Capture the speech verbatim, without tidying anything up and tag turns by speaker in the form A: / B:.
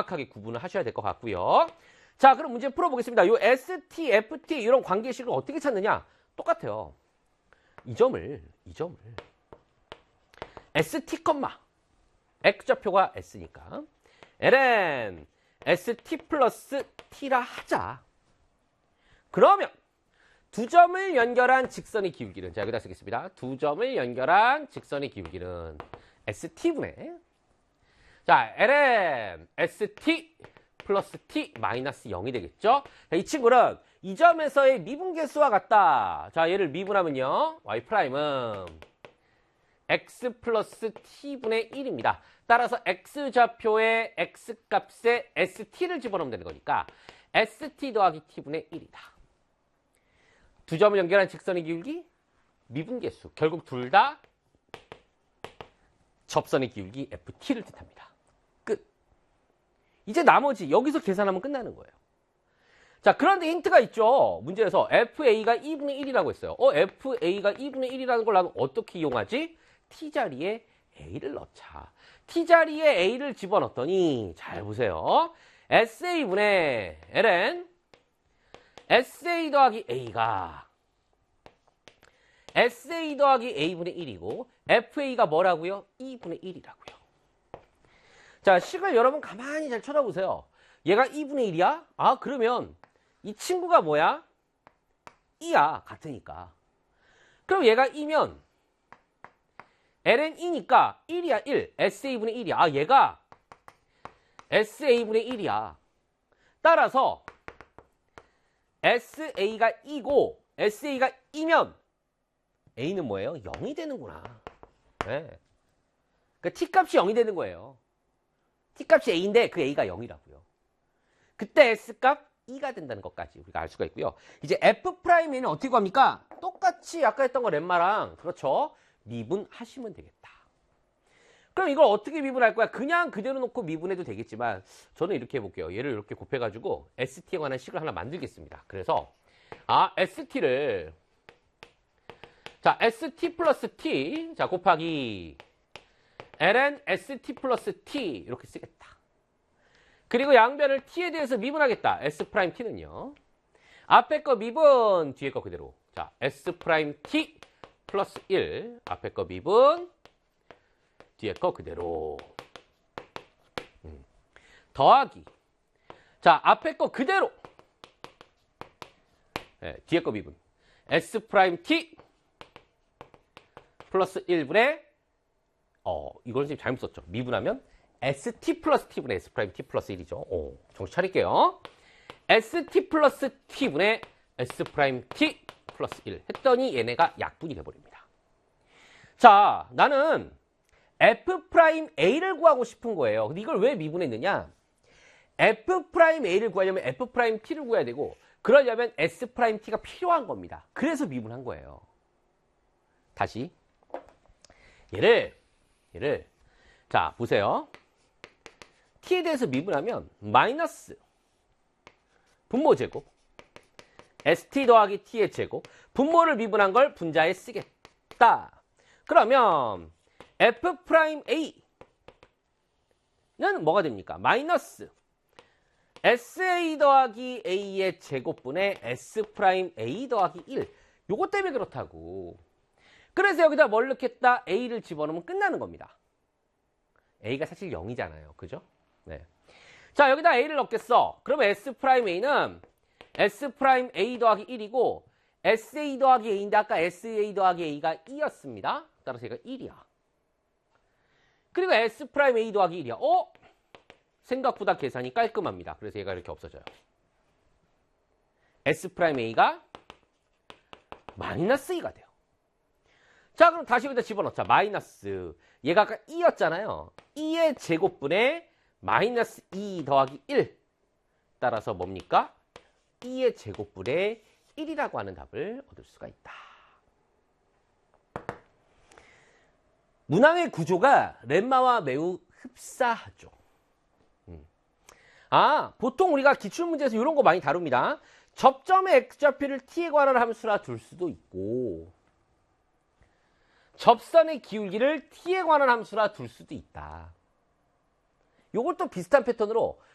A: 정확하게 구분을 하셔야 될 것 같고요. 자, 그럼 문제 풀어보겠습니다. 요 에스티, 에프티 이런 관계식을 어떻게 찾느냐? 똑같아요. 이 점을, 이 점을 에스티, X좌표가 S니까 ln 에스티 플러스 T라 하자. 그러면 두 점을 연결한 직선의 기울기는, 자, 여기다 쓰겠습니다. 두 점을 연결한 직선의 기울기는 에스티분의, 자, ln 에스티 플러스 T 마이너스 영이 되겠죠? 자, 이 친구는 이 점에서의 미분계수와 같다. 자, 얘를 미분하면요. Y'은 X 플러스 T분의 일입니다. 따라서 X좌표의 X값에 에스티를 집어넣으면 되는 거니까 에스티 더하기 T분의 일이다. 두 점을 연결한 직선의 기울기, 미분계수. 결국 둘 다 접선의 기울기 에프티를 뜻합니다. 끝. 이제 나머지 여기서 계산하면 끝나는 거예요. 자, 그런데 힌트가 있죠. 문제에서 에프에이가 이분의 일이라고 했어요. 어, 에프에이가 이분의 일이라는 걸 나는 어떻게 이용하지? T자리에 A를 넣자. T자리에 A를 집어넣었더니, 잘 보세요. 에스에이분의 ln 에스에이 더하기 A가 에스에이 더하기 A분의 일이고 에프에이가 뭐라고요? 이분의 일이라고요. 자, 식을 여러분 가만히 잘 쳐다보세요. 얘가 이분의 일이야? 아, 그러면 이 친구가 뭐야? 이야. 같으니까. 그럼 얘가 이면 엘엔 이니까 일이야, 일. 에스에이분의 일이야. 아, 얘가 에스에이분의 일이야. 따라서 에스에이가 이고 에스에이가 이면 A는 뭐예요? 영이 되는구나. 네. 그러니까 T값이 영이 되는 거예요. T값이 A인데 그 A가 영이라고요. 그때 S값 이가 된다는 것까지 우리가 알 수가 있고요. 이제 F'A는 어떻게 구합니까? 똑같이 아까 했던 거 렘마랑, 그렇죠? 미분하시면 되겠다. 그럼 이걸 어떻게 미분할 거야? 그냥 그대로 놓고 미분해도 되겠지만 저는 이렇게 해볼게요. 얘를 이렇게 곱해가지고 에스티에 관한 식을 하나 만들겠습니다. 그래서 아, 에스티를 자, 에스티 플러스 T 자 곱하기 ln 에스티 플러스 T 이렇게 쓰겠다. 그리고 양변을 T에 대해서 미분하겠다. S'T는요. 앞에 거 미분, 뒤에 거 그대로. 자, S'T 플러스 일. 앞에 거 미분, 뒤에 거 그대로. 음. 더하기. 자, 앞에 거 그대로. 네, 뒤에 거 미분. S'T 플러스 일분의, 어, 이걸 선생님 잘못 썼죠. 미분하면 에스티 플러스 T분의 S'T 플러스 일이죠. 오, 정신 차릴게요. 에스티 플러스 T분의 S'T 플러스 일 했더니 얘네가 약분이 돼버립니다. 자, 나는 F'A를 구하고 싶은 거예요. 근데 이걸 왜 미분했느냐? F'A를 구하려면 F'T를 구해야 되고, 그러려면 S'T가 필요한 겁니다. 그래서 미분한 거예요. 다시 얘를 얘를 자 보세요. T에 대해서 미분하면 마이너스 분모 제곱 에스티 더하기 T의 제곱, 분모를 미분한 걸 분자에 쓰겠다. 그러면 F'A는 뭐가 됩니까? 마이너스 에스에이 더하기 A의 제곱분의 S'A 더하기 일. 요것 때문에 그렇다고. 그래서 여기다 뭘 넣겠다? A를 집어넣으면 끝나는 겁니다. A가 사실 영이잖아요. 그죠? 네. 자, 여기다 A를 넣겠어. 그러면 S'A는 S'A 더하기 일이고 에스에이 더하기 A인데 아까 에스에이 더하기 A가 이였습니다. 따라서 얘가 일이야. 그리고 S'A 더하기 일이야. 어? 생각보다 계산이 깔끔합니다. 그래서 얘가 이렇게 없어져요. S'A가 마이너스 이가 돼요. 자, 그럼 다시 여기다 집어넣자. 마이너스. 얘가 아까 이였잖아요. 이의 제곱분의 마이너스 이 더하기 일. 따라서 뭡니까? 이의 제곱분의 일이라고 하는 답을 얻을 수가 있다. 문항의 구조가 렘마와 매우 흡사하죠. 음. 아, 보통 우리가 기출문제에서 이런 거 많이 다룹니다. 접점의 X좌표를 T에 관한 함수라 둘 수도 있고, 접선의 기울기를 T에 관한 함수라 둘 수도 있다. 요걸 또 비슷한 패턴으로